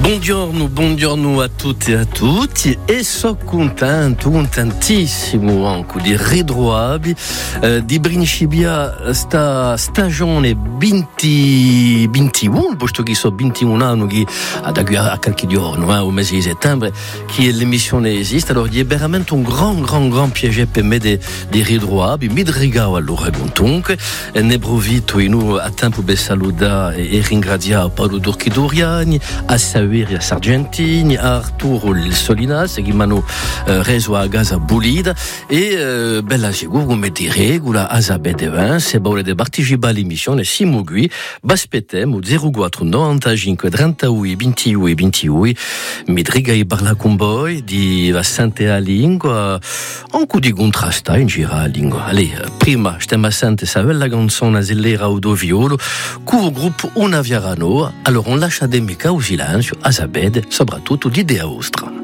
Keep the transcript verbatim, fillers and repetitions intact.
Buongiorno, buongiorno a tutti e a tutti e sono contento, contentissimo anche di ritrovare eh, di principiare sta stagione venti ventuno, posto che sono ventuno anni che ad a qualche giorno, eh, un mese di settembre, che l'emissione esiste. Allora è veramente un gran, gran, gran piacere per me di, di ritrovare, mi regalo allora dunque, e ne approfitto in a tempo per salutare e ringraziare Paolo Durchi Doriani, a Saveria Sargentini, a Arturo Solinas che mi hanno eh, reso a casa pulita e eh, bella sicuro come di regola a sapere bene se volete partecipare all'emissione siamo qui aspettiamo zero quattro novantacinque trentadue ventidue ventidue mi regai parla con voi di la sante a lingua anche di contrastare in giro a lingua. Allez, prima stiamo a sentire sa bella canzone zellera o do violo con il gruppo Una Via Rano. Allora on lascia de mica o silenzio a sapere soprattutto l'idea vostra.